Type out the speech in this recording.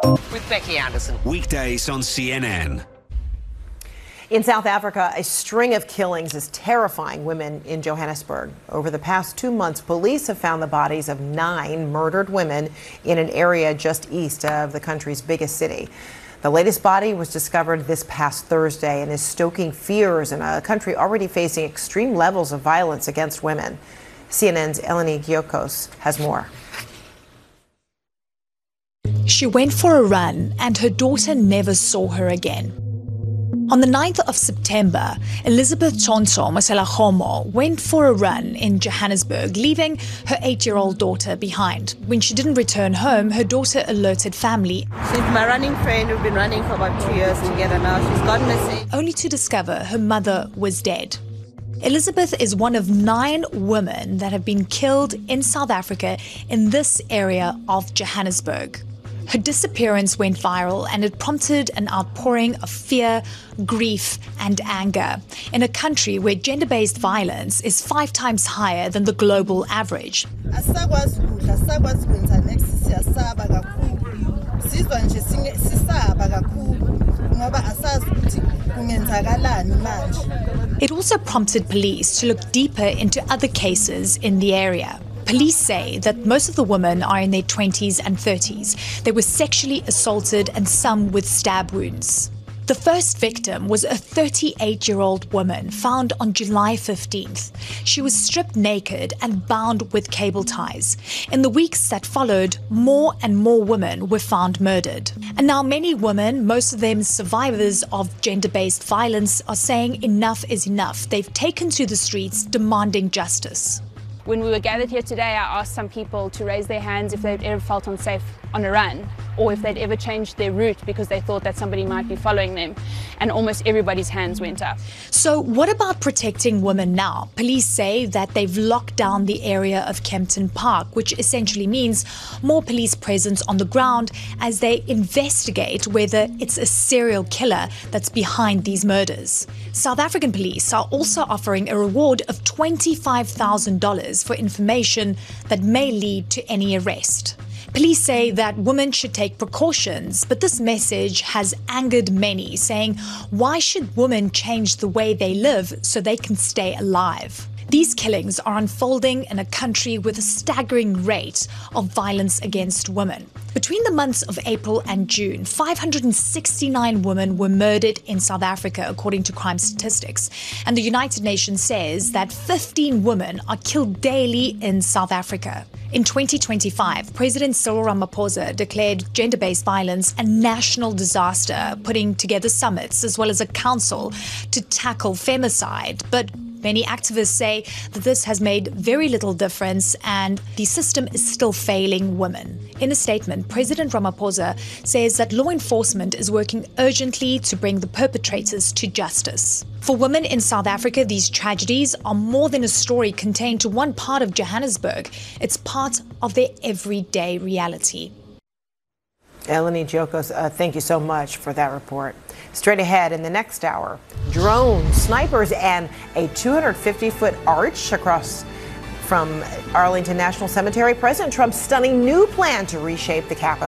With Becky Anderson. Weekdays on CNN. In South Africa, a string of killings is terrifying women in Johannesburg. Over the past 2 months, police have found the bodies of 9 murdered women in an area just east of the country's biggest city. The latest body was discovered this past Thursday and is stoking fears in a country already facing extreme levels of violence against women. CNN's Eleni Giokos has more. She went for a run and her daughter never saw her again. On the 9th of September, Elizabeth Tonto Maselagomo went for a run in Johannesburg, leaving her 8-year-old daughter behind. When she didn't return home, her daughter alerted family. She's my running friend. We've been running for about 2 years together now. She's gone missing. Only to discover her mother was dead. Elizabeth is one of 9 women that have been killed in South Africa in this area of Johannesburg. Her disappearance went viral and it prompted an outpouring of fear, grief and anger in a country where gender-based violence is 5 times higher than the global average. It also prompted police to look deeper into other cases in the area. Police say that most of the women are in their 20s and 30s. They were sexually assaulted and some with stab wounds. The first victim was a 38-year-old woman found on July 15th. She was stripped naked and bound with cable ties. In the weeks that followed, more and more women were found murdered. And now many women, most of them survivors of gender-based violence, are saying enough is enough. They've taken to the streets demanding justice. When we were gathered here today, I asked some people to raise their hands if they'd ever felt unsafe on a run, or if they'd ever changed their route because they thought that somebody might be following them. And almost everybody's hands went up. So what about protecting women now? Police say that they've locked down the area of Kempton Park, which essentially means more police presence on the ground as they investigate whether it's a serial killer that's behind these murders. South African police are also offering a reward of $25,000 for information that may lead to any arrest. Police say that women should take precautions, but this message has angered many, saying, why should women change the way they live so they can stay alive? These killings are unfolding in a country with a staggering rate of violence against women. Between the months of April and June, 569 women were murdered in South Africa, according to crime statistics. And the United Nations says that 15 women are killed daily in South Africa. In 2025, President Cyril Ramaphosa declared gender-based violence a national disaster, putting together summits as well as a council to tackle femicide. But many activists say that this has made very little difference and the system is still failing women. In a statement, President Ramaphosa says that law enforcement is working urgently to bring the perpetrators to justice. For women in South Africa, these tragedies are more than a story contained to one part of Johannesburg. It's part of their everyday reality. Eleni Giokos, thank you so much for that report. Straight ahead in the next hour, drones, snipers, and a 250-foot arch across from Arlington National Cemetery. President Trump's stunning new plan to reshape the Capitol.